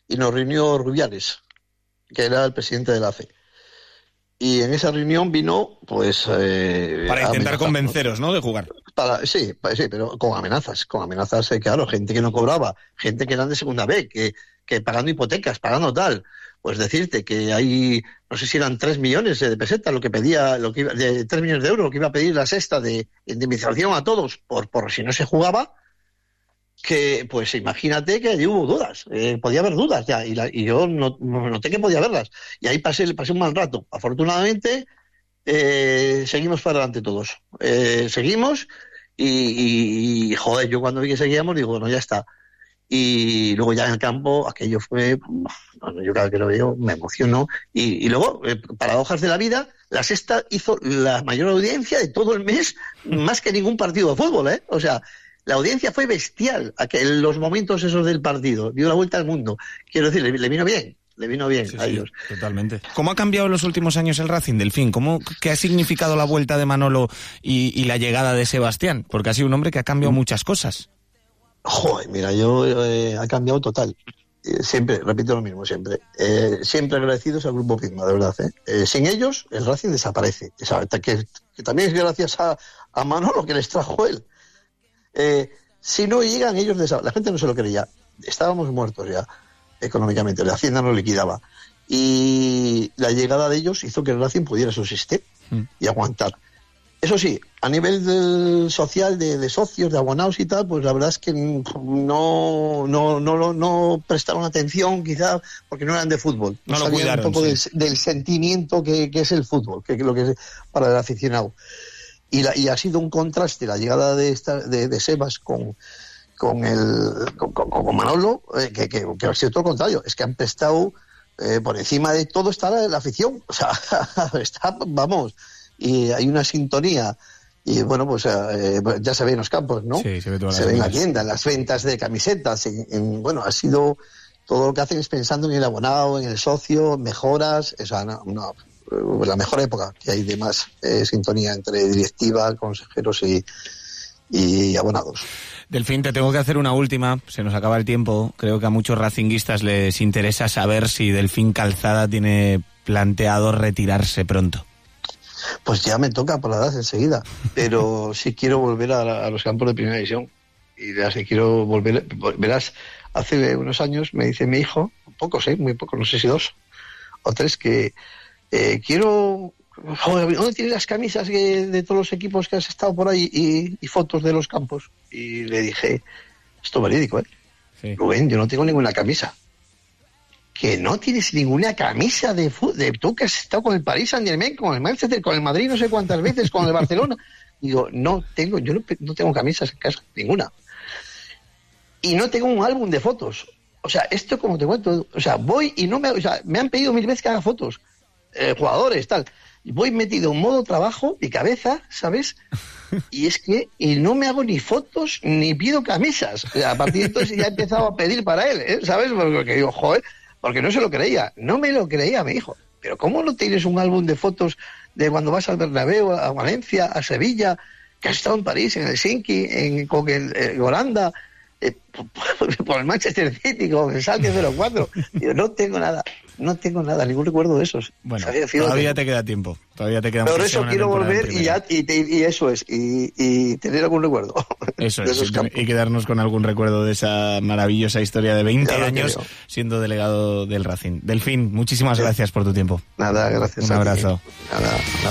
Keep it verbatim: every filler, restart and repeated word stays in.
y nos reunió Rubiales, que era el presidente de la A F E. Y en esa reunión vino, pues... Eh, para intentar convenceros, ¿no?, de jugar. Para, sí, sí, pero con amenazas, con amenazas, eh, claro, gente que no cobraba, gente que eran de segunda B, que, que pagando hipotecas, pagando tal. Pues decirte que hay, no sé si eran tres millones de pesetas, lo que pedía, lo que iba, de tres millones de euros, lo que iba a pedir la sexta de indemnización a todos por, por si no se jugaba, que pues imagínate que allí hubo dudas, eh, podía haber dudas ya, y, la, y yo no, no, noté que podía haberlas, y ahí pasé, pasé un mal rato. Afortunadamente eh, seguimos para adelante todos, eh, seguimos y, y, y joder, yo cuando vi que seguíamos digo, bueno, ya está. Y luego ya en el campo aquello fue, bueno, yo cada vez que lo veo me emociono, y, y luego, eh, paradojas de la vida, la sexta hizo la mayor audiencia de todo el mes, más que ningún partido de fútbol, ¿eh? O sea, la audiencia fue bestial en los momentos esos del partido, dio la vuelta al mundo. Quiero decir, le, le vino bien, le vino bien sí, a sí, ellos. Totalmente. ¿Cómo ha cambiado en los últimos años el Racing, Delfín? ¿Cómo, ¿Qué ha significado la vuelta de Manolo y, y la llegada de Sebastián? Porque ha sido un hombre que ha cambiado muchas cosas. Joder, mira, yo eh, ha cambiado total. Eh, siempre, repito lo mismo, siempre. Eh, siempre agradecidos al Grupo Pisma, de verdad. ¿eh? Eh, sin ellos, el Racing desaparece. Esa, que, que también es gracias a, a Manolo que les trajo él. Eh, si no llegan ellos, la gente no se lo creía, estábamos muertos ya económicamente, la Hacienda nos liquidaba, y la llegada de ellos hizo que el Racing pudiera subsistir mm. y aguantar. Eso sí, a nivel del social, de, de socios, de abonados y tal, pues la verdad es que no no no no prestaron atención, quizá porque no eran de fútbol, no, no sabían lo cuidaron, un poco sí. del, del sentimiento que, que es el fútbol, que, que lo que es para el aficionado. Y, la, y ha sido un contraste la llegada de esta, de, de Sebas con con el con, con, con Manolo, eh, que, que, que ha sido todo lo contrario, es que han prestado, eh, por encima de todo está la, la afición, o sea, está, vamos, y hay una sintonía, y bueno, pues eh, ya se ve en los campos, ¿no? Sí, se ve, toda se ve en la tienda, en las ventas de camisetas, en, en, bueno, ha sido, todo lo que hacen es pensando en el abonado, en el socio, mejoras, o sea, no, no la mejor época que hay de más eh, sintonía entre directiva, consejeros y, y abonados. Delfín, te tengo que hacer una última, se nos acaba el tiempo. Creo que a muchos racinguistas les interesa saber si Delfín Calzada tiene planteado retirarse pronto. Pues ya me toca por la edad enseguida, pero sí quiero volver a, a los campos de primera división. Y ya si quiero volver, verás, hace unos años me dice mi hijo, pocos, ¿eh? muy pocos, no sé si dos o tres, que Eh, quiero... Joder, ¿dónde tienes las camisas de, de todos los equipos que has estado por ahí y, y fotos de los campos? Y le dije, esto es verídico, ¿eh? Sí. Rubén, yo no tengo ninguna camisa. Que no tienes ninguna camisa de fútbol. De, tú que has estado con el Paris Saint-Germain, con el Manchester, con el Madrid no sé cuántas veces, con el Barcelona. Digo, no tengo, yo no, no tengo camisas en casa, ninguna. Y no tengo un álbum de fotos. O sea, esto como te cuento, o sea, voy y no me... O sea, me han pedido mil veces que haga fotos. Eh, jugadores, tal. Voy metido en modo trabajo, mi cabeza, ¿sabes? Y es que y no me hago ni fotos ni pido camisas. O sea, a partir de entonces ya he empezado a pedir para él, ¿eh? ¿Sabes? Porque digo, joder, porque no se lo creía. No me lo creía, mi hijo. Pero ¿cómo no tienes un álbum de fotos de cuando vas al Bernabéu, a Valencia, a Sevilla, que has estado en París, en Helsinki, en, con el, en Holanda, eh, por, por el Manchester City, con el Schalke cero cuatro? Yo no tengo nada. No tengo nada, ningún recuerdo de esos. Bueno, todavía te queda tiempo. Todavía te queda Por eso quiero volver y, ya, y, y eso es, y, y tener algún recuerdo. Eso es, y, y quedarnos con algún recuerdo de esa maravillosa historia de veinte años siendo delegado del Racing. Delfín, muchísimas sí. gracias por tu tiempo. Nada, gracias. Un a abrazo. Ti. Nada, nada.